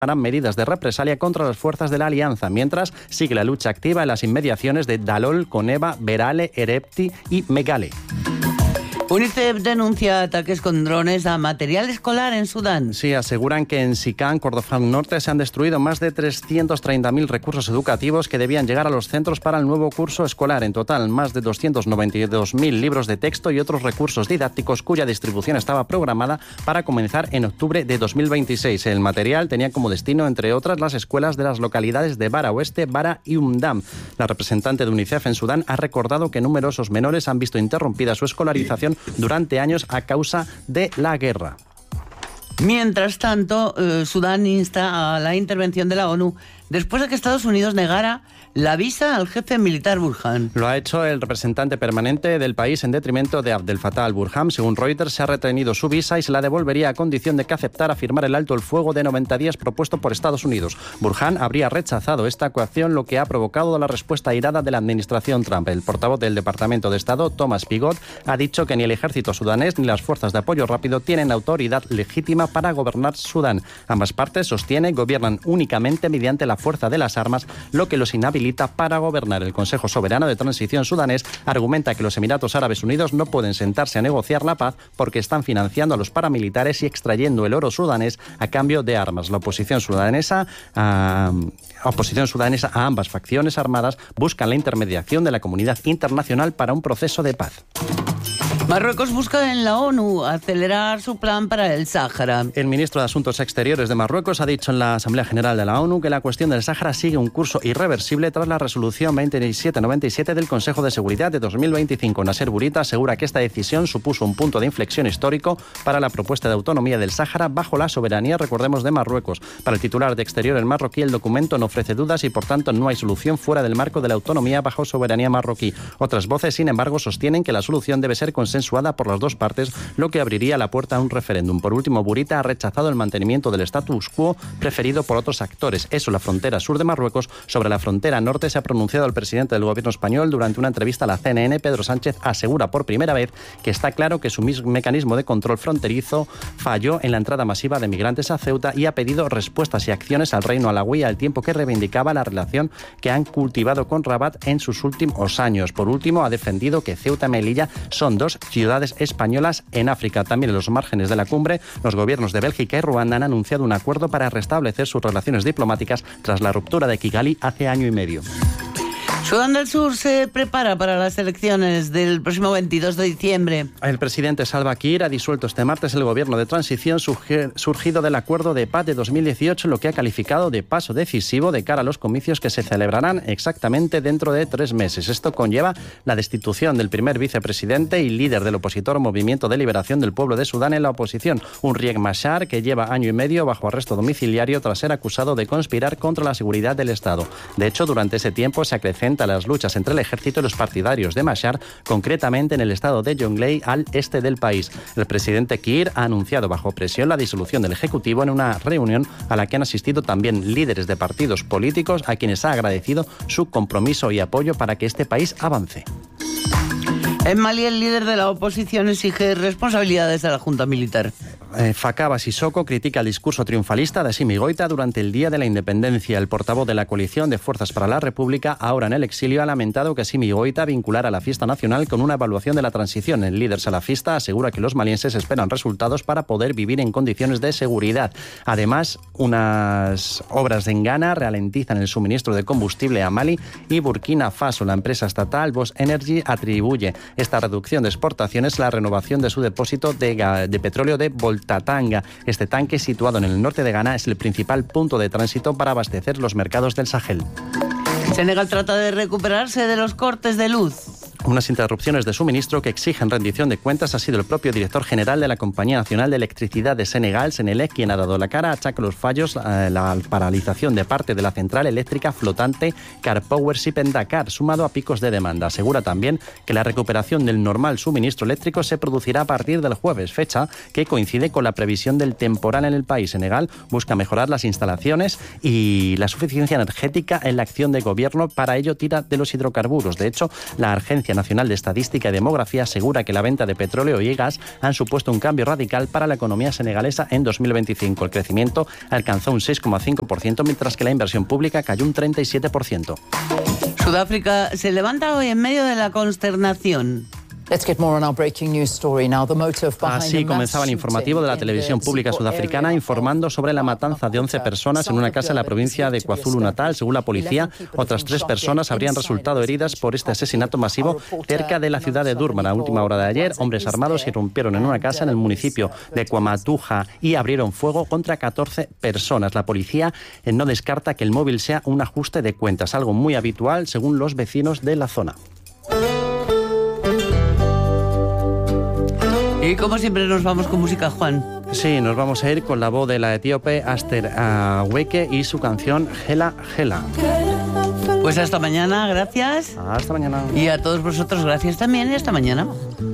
medidas de represalia contra las fuerzas de la alianza, mientras sigue la lucha activa en las inmediaciones de Dalol, Coneva, Berale, Erepti y Megale. UNICEF denuncia ataques con drones a material escolar en Sudán. Sí, aseguran que en Sikán, Kordofán Norte, se han destruido más de 330.000 recursos educativos que debían llegar a los centros para el nuevo curso escolar. En total, más de 292.000 libros de texto y otros recursos didácticos cuya distribución estaba programada para comenzar en octubre de 2026. El material tenía como destino, entre otras, las escuelas de las localidades de Bara Oeste, Bara y Umdam. La representante de UNICEF en Sudán ha recordado que numerosos menores han visto interrumpida su escolarización durante años a causa de la guerra. Mientras tanto, Sudán insta a la intervención de la ONU después de que Estados Unidos negara la visa al jefe militar Burhan. Lo ha hecho el representante permanente del país en detrimento de Abdel Fattah al-Burhan. Según Reuters, se ha retenido su visa y se la devolvería a condición de que aceptara firmar el alto el fuego de 90 días propuesto por Estados Unidos. Burhan habría rechazado esta coacción, lo que ha provocado la respuesta airada de la administración Trump. El portavoz del Departamento de Estado, Thomas Pigot, ha dicho que ni el ejército sudanés ni las fuerzas de apoyo rápido tienen autoridad legítima para gobernar Sudán. Ambas partes, sostiene, gobiernan únicamente mediante la fuerza de las armas, lo que los inhabilita para gobernar. El Consejo Soberano de Transición sudanés argumenta que los Emiratos Árabes Unidos no pueden sentarse a negociar la paz porque están financiando a los paramilitares y extrayendo el oro sudanés a cambio de armas. La oposición sudanesa a ambas facciones armadas buscan la intermediación de la comunidad internacional para un proceso de paz. Marruecos busca en la ONU acelerar su plan para el Sáhara. El ministro de Asuntos Exteriores de Marruecos ha dicho en la Asamblea General de la ONU que la cuestión del Sáhara sigue un curso irreversible tras la resolución 2797 del Consejo de Seguridad de 2025. Nasser Bourita asegura que esta decisión supuso un punto de inflexión histórico para la propuesta de autonomía del Sáhara bajo la soberanía, recordemos, de Marruecos. Para el titular de Exteriores marroquí, el documento no ofrece dudas y, por tanto, no hay solución fuera del marco de la autonomía bajo soberanía marroquí. Otras voces, sin embargo, sostienen que la solución debe ser consensuada por las dos partes, lo que abriría la puerta a un referéndum. Por último, Bourita ha rechazado el mantenimiento del status quo preferido por otros actores. Eso, la frontera sur de Marruecos. Sobre la frontera norte se ha pronunciado el presidente del gobierno español durante una entrevista a la CNN. Pedro Sánchez asegura por primera vez que está claro que su mecanismo de control fronterizo falló en la entrada masiva de migrantes a Ceuta y ha pedido respuestas y acciones al reino alauí al tiempo que reivindicaba la relación que han cultivado con Rabat en sus últimos años. Por último, ha defendido que Ceuta y Melilla son dos ciudades españolas en África. También en los márgenes de la cumbre, los gobiernos de Bélgica y Ruanda han anunciado un acuerdo para restablecer sus relaciones diplomáticas tras la ruptura de Kigali hace año y medio. Sudán del Sur se prepara para las elecciones del próximo 22 de diciembre. El presidente Salva Kiir ha disuelto este martes el gobierno de transición surgido del acuerdo de paz de 2018, lo que ha calificado de paso decisivo de cara a los comicios que se celebrarán exactamente dentro de 3 meses. Esto conlleva la destitución del primer vicepresidente y líder del opositor Movimiento de Liberación del Pueblo de Sudán en la oposición, un Riek Machar que lleva año y medio bajo arresto domiciliario tras ser acusado de conspirar contra la seguridad del Estado. De hecho, durante ese tiempo se acrecenta las luchas entre el ejército y los partidarios de Machar, concretamente en el estado de Jonglei, al este del país. El presidente Kiir ha anunciado bajo presión la disolución del Ejecutivo en una reunión a la que han asistido también líderes de partidos políticos, a quienes ha agradecido su compromiso y apoyo para que este país avance. En Mali, el líder de la oposición exige responsabilidades a la Junta Militar. Fakaba Sissoko critica el discurso triunfalista de Assimi Goïta durante el Día de la Independencia. El portavoz de la coalición de Fuerzas para la República, ahora en el exilio, ha lamentado que Assimi Goïta vinculara la fiesta nacional con una evaluación de la transición. El líder salafista asegura que los malienses esperan resultados para poder vivir en condiciones de seguridad. Además, unas obras en Ghana ralentizan el suministro de combustible a Mali y Burkina Faso. La empresa estatal Boss Energy atribuye esta reducción de exportaciones a la renovación de su depósito de petróleo de Boltatanga. Este tanque, situado en el norte de Ghana, es el principal punto de tránsito para abastecer los mercados del Sahel. Senegal trata de recuperarse de los cortes de luz. Unas interrupciones de suministro que exigen rendición de cuentas. Ha sido el propio director general de la Compañía Nacional de Electricidad de Senegal, Senelec, quien ha dado la cara. Achaca los fallos la paralización de parte de la central eléctrica flotante Carpowership en Dakar, sumado a picos de demanda. Asegura también que la recuperación del normal suministro eléctrico se producirá a partir del jueves, fecha que coincide con la previsión del temporal en el país. Senegal busca mejorar las instalaciones y la suficiencia energética en la acción de gobierno. Para ello tira de los hidrocarburos. De hecho, la Agencia Agencia Nacional de Estadística y Demografía asegura que la venta de petróleo y gas han supuesto un cambio radical para la economía senegalesa en 2025. El crecimiento alcanzó un 6,5%, mientras que la inversión pública cayó un 37%. Sudáfrica se levanta hoy en medio de la consternación. Así comenzaba el informativo de la televisión pública sudafricana, informando sobre la matanza de 11 personas en una casa en la provincia de KwaZulu-Natal. Según la policía, otras 3 personas habrían resultado heridas por este asesinato masivo cerca de la ciudad de Durban. A última hora de ayer, hombres armados irrumpieron en una casa en el municipio de KwaMatuga y abrieron fuego contra 14 personas. La policía no descarta que el móvil sea un ajuste de cuentas, algo muy habitual según los vecinos de la zona. Y como siempre nos vamos con música, Juan. Sí, nos vamos a ir con la voz de la etíope Aster Aweke y su canción Hela Hela. Pues hasta mañana, gracias. Hasta mañana. Y a todos vosotros, gracias también y hasta mañana.